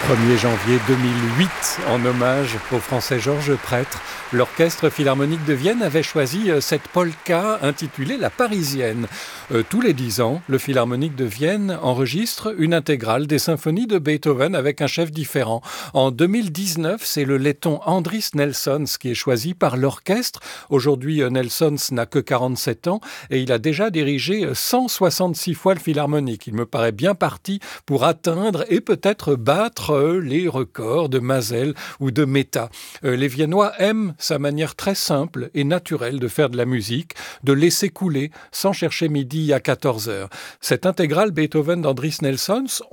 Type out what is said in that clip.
1er janvier 2008, en hommage au Français Georges Prêtre, l'Orchestre Philharmonique de Vienne avait choisi cette polka intitulée La Parisienne. Tous les 10 ans, le Philharmonique de Vienne enregistre une intégrale des symphonies de Beethoven avec un chef différent. En 2019, c'est le letton Andris Nelsons qui est choisi par l'orchestre. Aujourd'hui, Nelsons n'a que 47 ans et il a déjà dirigé 166 fois le Philharmonique. Il me paraît bien parti pour atteindre et peut-être battre les records de Mazel ou de Mehta. Les Viennois aiment sa manière très simple et naturelle de faire de la musique, de laisser couler sans chercher midi à 14h. Cette intégrale Beethoven d'Andris Nelsons,